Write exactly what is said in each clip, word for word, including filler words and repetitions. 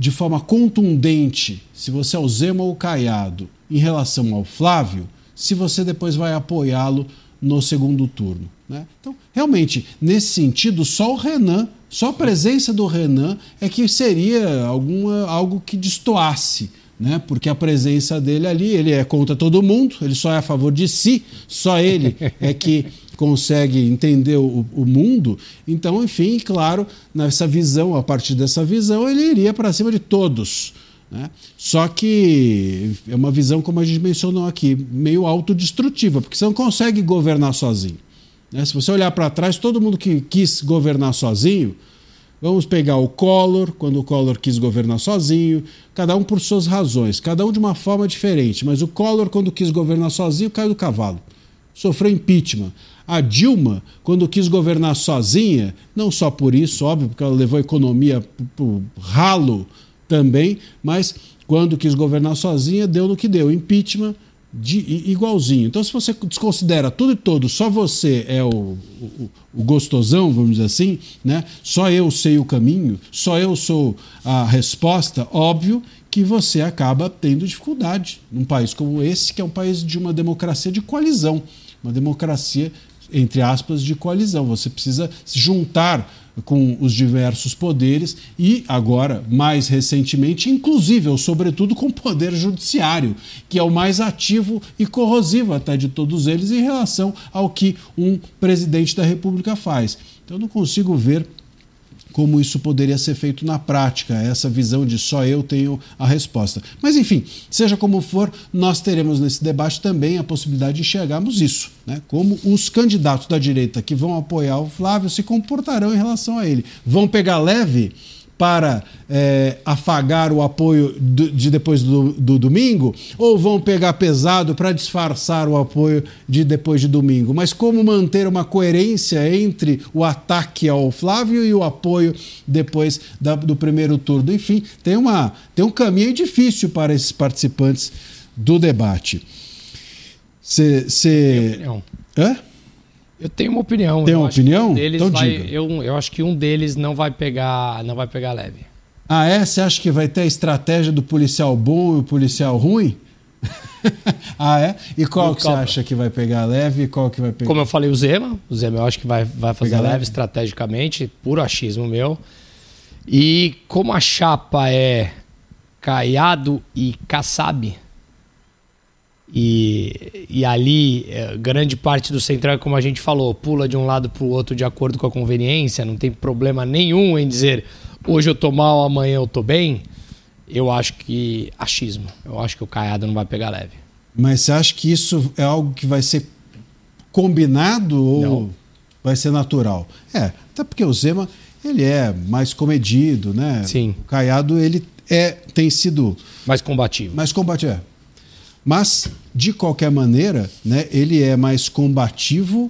de forma contundente se você é o Zema ou o Caiado em relação ao Flávio, se você depois vai apoiá-lo no segundo turno, né? Então, realmente, nesse sentido, só o Renan, só a presença do Renan é que seria alguma, algo que destoasse, né? Porque a presença dele ali, ele é contra todo mundo, ele só é a favor de si, só ele é que consegue entender o, o mundo. Então, enfim, claro, nessa visão, a partir dessa visão, ele iria para cima de todos, né? Só que é uma visão, como a gente mencionou aqui, meio autodestrutiva, porque você não consegue governar sozinho, né? Se você olhar para trás, todo mundo que quis governar sozinho, vamos pegar o Collor, quando o Collor quis governar sozinho, cada um por suas razões, cada um de uma forma diferente, mas o Collor, quando quis governar sozinho, caiu do cavalo, sofreu impeachment. A Dilma, quando quis governar sozinha, não só por isso, óbvio, porque ela levou a economia para o ralo também, mas quando quis governar sozinha, deu no que deu, impeachment de, igualzinho. Então, se você desconsidera tudo e todos, só você é o, o, o gostosão, vamos dizer assim, né? Só eu sei o caminho, só eu sou a resposta, óbvio que você acaba tendo dificuldade num país como esse, que é um país de uma democracia de coalizão, uma democracia, entre aspas, de coalizão. Você precisa se juntar com os diversos poderes e agora, mais recentemente, inclusive, ou sobretudo com o poder judiciário, que é o mais ativo e corrosivo até de todos eles em relação ao que um presidente da República faz. Então eu não consigo ver como isso poderia ser feito na prática, essa visão de só eu tenho a resposta. Mas, enfim, seja como for, nós teremos nesse debate também a possibilidade de enxergarmos isso, né? Como os candidatos da direita que vão apoiar o Flávio se comportarão em relação a ele. Vão pegar leve para é, afagar o apoio do, de depois do, do domingo, ou vão pegar pesado para disfarçar o apoio de depois de domingo? Mas como manter uma coerência entre o ataque ao Flávio e o apoio depois da, do primeiro turno? Enfim, tem, uma, tem um caminho difícil para esses participantes do debate. Cê, cê... Hã? Eu tenho uma opinião. Tem uma opinião? Um deles então vai, diga. Eu, eu acho que um deles não vai pegar, não vai pegar leve. Ah, é? Você acha que vai ter a estratégia do policial bom e o policial ruim? Ah, é? E qual que você acha que vai pegar leve e qual que vai pegar? Como eu falei, o Zema. O Zema eu acho que vai, vai fazer leve, leve estrategicamente, puro achismo meu. E como a chapa é Caiado e Kassab, E, e ali, grande parte do Centrão, como a gente falou, pula de um lado para o outro de acordo com a conveniência, não tem problema nenhum em dizer hoje eu tô mal, amanhã eu tô bem. Eu acho que achismo. Eu acho que o Caiado não vai pegar leve. Mas você acha que isso é algo que vai ser combinado ou não, vai ser natural? É, até porque o Zema, ele é mais comedido, né? Sim. O Caiado, ele é, tem sido... mais combativo. Mais combativo, é. Mas, de qualquer maneira, né, ele é mais combativo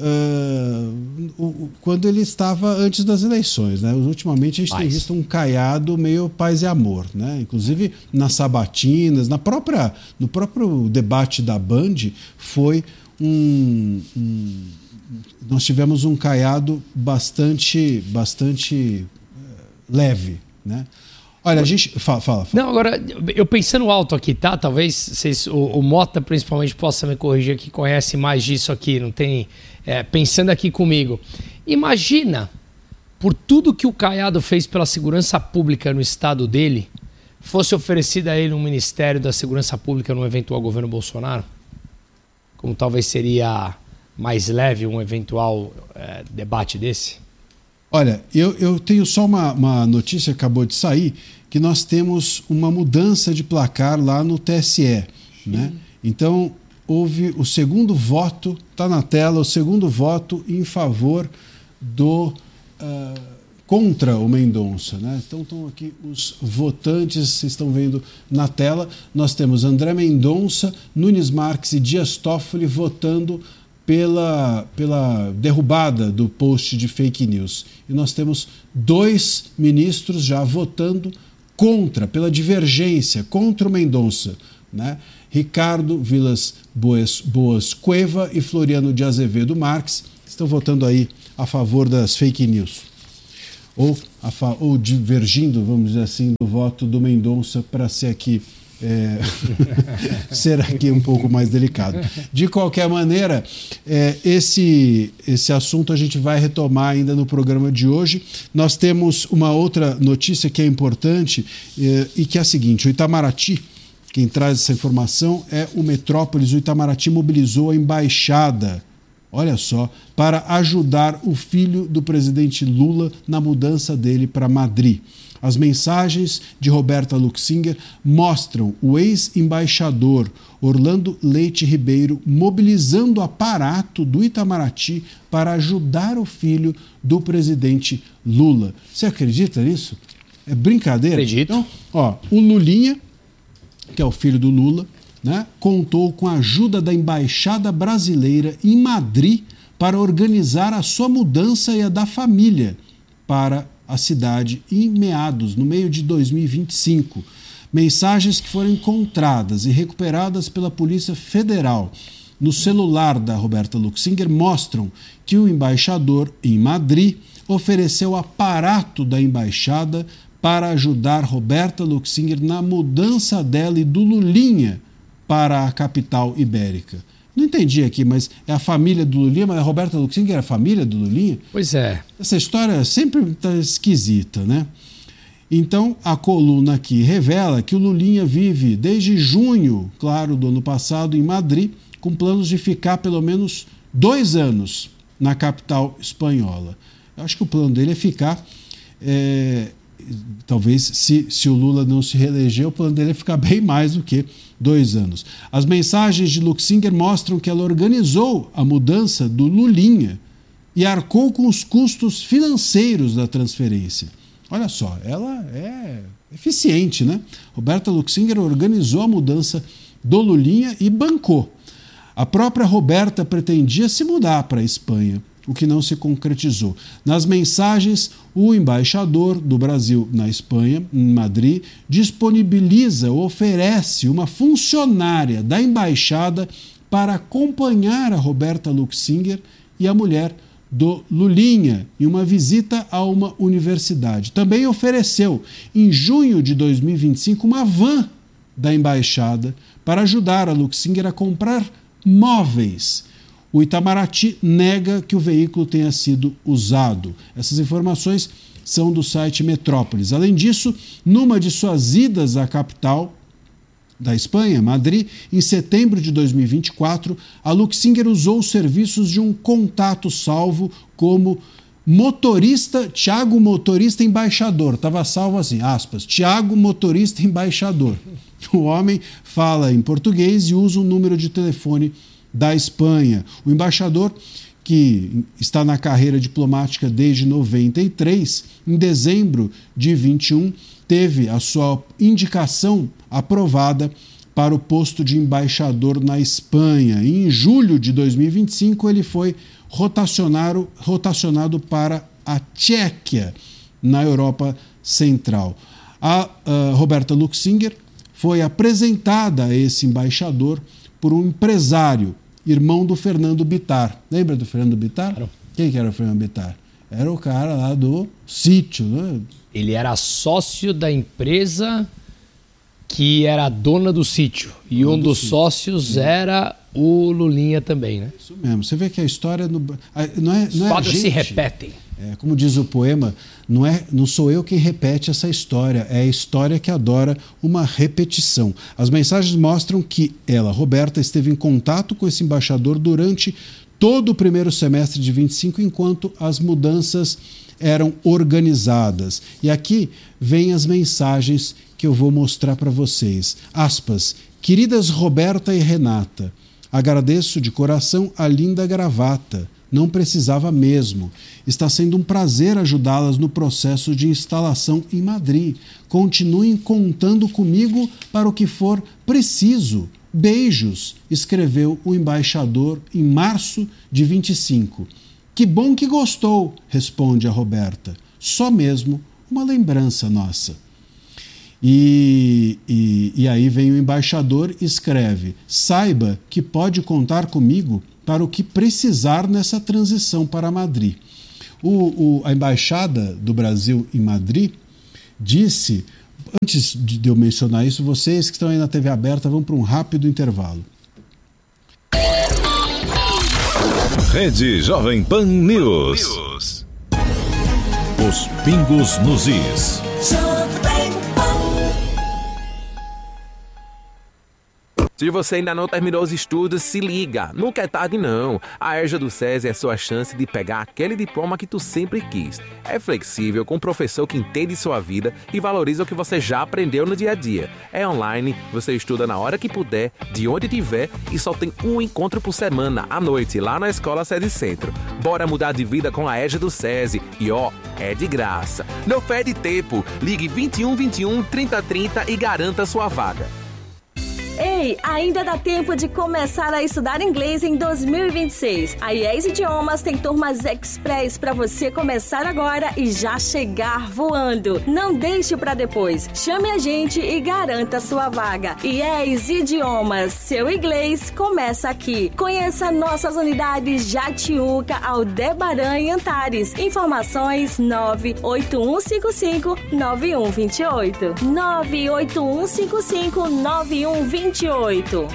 uh, quando ele estava antes das eleições, né? Ultimamente a gente mais. tem visto um Caiado meio paz e amor, né? Inclusive nas sabatinas, na própria, no próprio debate da Band, foi um, um, nós tivemos um Caiado bastante, bastante uh, leve, né? Olha, a gente... Fala, fala, fala. Não, agora, eu pensando alto aqui, tá? Talvez vocês, o, o Mota, principalmente, possa me corrigir, que conhece mais disso aqui, não tem... É, pensando aqui comigo. Imagina, por tudo que o Caiado fez pela segurança pública no estado dele, fosse oferecido a ele um Ministério da Segurança Pública no eventual governo Bolsonaro? Como talvez seria mais leve um eventual é, debate desse? Olha, eu, eu tenho só uma, uma notícia que acabou de sair, que nós temos uma mudança de placar lá no T S E, né? Então, houve o segundo voto, está na tela, o segundo voto em favor do... Uh, contra o Mendonça, né? Então, estão aqui os votantes, vocês estão vendo na tela, nós temos André Mendonça, Nunes Marques e Dias Toffoli votando Pela, pela derrubada do post de fake news. E nós temos dois ministros já votando contra, pela divergência, contra o Mendonça, né? Ricardo Vilas Boas, Boas Cueva e Floriano de Azevedo Marques estão votando aí a favor das fake news. ou, a, ou divergindo, vamos dizer assim, do voto do Mendonça para ser aqui É, ser aqui um pouco mais delicado. De qualquer maneira, é, esse, esse assunto a gente vai retomar ainda no programa de hoje. Nós temos uma outra notícia que é importante é, e que é a seguinte: o Itamaraty, quem traz essa informação é o Metrópolis. O Itamaraty mobilizou a embaixada, olha só, para ajudar o filho do presidente Lula na mudança dele para Madrid. As mensagens de Roberta Luxinger mostram o ex-embaixador Orlando Leite Ribeiro mobilizando o aparato do Itamaraty para ajudar o filho do presidente Lula. Você acredita nisso? É brincadeira? Acredito. Então, ó, o Lulinha, que é o filho do Lula, né, contou com a ajuda da Embaixada Brasileira em Madrid para organizar a sua mudança e a da família para a cidade em meados, no meio de dois mil e vinte e cinco. Mensagens que foram encontradas e recuperadas pela Polícia Federal no celular da Roberta Luxinger mostram que o embaixador em Madrid ofereceu aparato da embaixada para ajudar Roberta Luxinger na mudança dela e do Lulinha para a capital ibérica. Não entendi aqui, mas é a família do Lulinha, mas a Roberta Luxinger é a família do Lulinha? Pois é. Essa história sempre está esquisita, né? Então, a coluna aqui revela que o Lulinha vive desde junho, claro, do ano passado, em Madrid, com planos de ficar pelo menos dois anos na capital espanhola. Eu acho que o plano dele é ficar... É, talvez, se, se o Lula não se reeleger, o plano dele é ficar bem mais do que dois anos. As mensagens de Luxinger mostram que ela organizou a mudança do Lulinha e arcou com os custos financeiros da transferência. Olha só, ela é eficiente, né? Roberta Luxinger organizou a mudança do Lulinha e bancou. A própria Roberta pretendia se mudar para a Espanha, o que não se concretizou. Nas mensagens, o embaixador do Brasil na Espanha, em Madrid, disponibiliza ou oferece uma funcionária da embaixada para acompanhar a Roberta Luxinger e a mulher do Lulinha em uma visita a uma universidade. Também ofereceu, em junho de dois mil e vinte e cinco, uma van da embaixada para ajudar a Luxinger a comprar móveis. O Itamaraty nega que o veículo tenha sido usado. Essas informações são do site Metrópolis. Além disso, numa de suas idas à capital da Espanha, Madrid, em setembro de dois mil e vinte e quatro, a Luxinger usou os serviços de um contato salvo como motorista, Tiago Motorista Embaixador. Estava salvo assim, aspas, Tiago Motorista Embaixador. O homem fala em português e usa um número de telefone da Espanha. O embaixador, que está na carreira diplomática desde noventa e três, em dezembro de vinte e um, teve a sua indicação aprovada para o posto de embaixador na Espanha. E em julho de dois mil e vinte e cinco, ele foi rotacionado, rotacionado para a Tchequia, na Europa Central. A, a Roberta Luxinger foi apresentada a esse embaixador por um empresário, irmão do Fernando Bittar. Lembra do Fernando Bittar? Claro. Quem que era o Fernando Bittar? Era o cara lá do sítio, né? Ele era sócio da empresa que era dona do sítio. E um dos sócios era o Lulinha também, né? Isso mesmo. Você vê que a história... No... Não é, não é Quadros a gente... se repetem. É, como diz o poema, não, é, não sou eu quem repete essa história, é a história que adora uma repetição. As mensagens mostram que ela, Roberta, esteve em contato com esse embaixador durante todo o primeiro semestre de vinte e cinco, enquanto as mudanças eram organizadas. E aqui vem as mensagens que eu vou mostrar para vocês. Aspas, queridas Roberta e Renata, agradeço de coração a linda gravata. Não precisava mesmo. Está sendo um prazer ajudá-las no processo de instalação em Madrid. Continuem contando comigo para o que for preciso. Beijos, escreveu o embaixador em março de vinte e cinco. Que bom que gostou, responde a Roberta. Só mesmo uma lembrança nossa. E, e, e aí vem o embaixador e escreve: saiba que pode contar comigo para o que precisar nessa transição para Madrid. O, o, a Embaixada do Brasil em Madrid disse, antes de eu mencionar isso, vocês que estão aí na T V aberta, vão para um rápido intervalo. Rede Jovem Pan News. News. Os pingos nos is. Se você ainda não terminou os estudos, se liga, nunca é tarde não. A EJA do SESI é a sua chance de pegar aquele diploma que tu sempre quis. É flexível, com um professor que entende sua vida e valoriza o que você já aprendeu no dia a dia. É online, você estuda na hora que puder, de onde tiver e só tem um encontro por semana, à noite, lá na Escola SESI Centro. Bora mudar de vida com a EJA do SESI e ó, é de graça. Não perde tempo, ligue vinte e um, vinte e um, trinta, trinta e garanta sua vaga. Ei, ainda dá tempo de começar a estudar inglês em dois mil e vinte e seis. A I E S Idiomas tem turmas express para você começar agora e já chegar voando. Não deixe para depois. Chame a gente e garanta sua vaga. I E S Idiomas, seu inglês começa aqui. Conheça nossas unidades Jatiuca, Aldebaran e Antares. Informações nove oito um cinco cinco, nove um dois oito. nove oito um cinco cinco, nove um dois oito.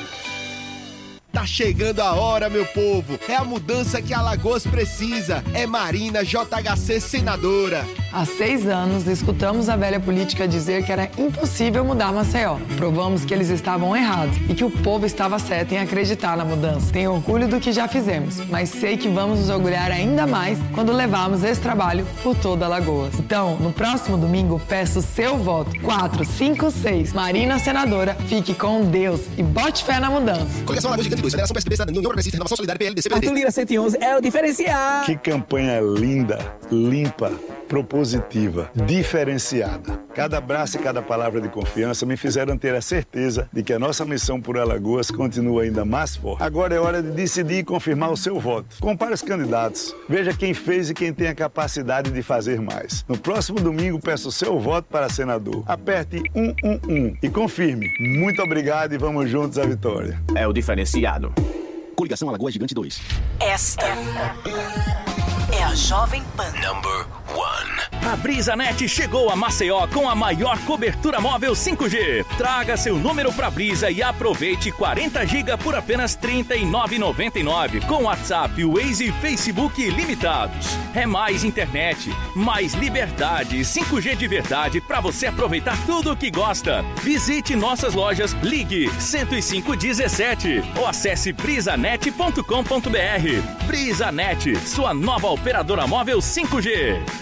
Tá chegando a hora, meu povo. É a mudança que Alagoas precisa. É Marina J H C senadora. Há seis anos, escutamos a velha política dizer que era impossível mudar Maceió. Provamos que eles estavam errados e que o povo estava certo em acreditar na mudança. Tenho orgulho do que já fizemos, mas sei que vamos nos orgulhar ainda mais quando levarmos esse trabalho por toda Alagoas. Então, no próximo domingo, peço seu voto. quatro, cinco, seis. Marina senadora, fique com Deus e bote fé na mudança. Coligação Alagoas Gigante dois, Federação P S D B, Cidadania, União Progressista, Renovação Solidária, P L D, C P D. Arthur Lira cento e onze é o diferencial. Que campanha linda, limpa, propositiva, diferenciada. Cada abraço e cada palavra de confiança me fizeram ter a certeza de que a nossa missão por Alagoas continua ainda mais forte. Agora é hora de decidir e confirmar o seu voto. Compare os candidatos, veja quem fez e quem tem a capacidade de fazer mais. No próximo domingo, peço o seu voto para senador. Aperte um um um e confirme. Muito obrigado e vamos juntos à vitória. É o diferenciado. Coligação Alagoas Gigante dois. Esta é a Jovem Pan. Number one. A BrisaNet chegou a Maceió com a maior cobertura móvel cinco G. Traga seu número pra Brisa e aproveite quarenta gigas por apenas trinta e nove reais e noventa e nove centavos com WhatsApp, Waze e Facebook ilimitados. É mais internet, mais liberdade, cinco G de verdade pra você aproveitar tudo o que gosta. Visite nossas lojas, ligue cento e cinco dezessete ou acesse brisanet ponto com ponto br. BrisaNet, sua nova operadora móvel cinco G.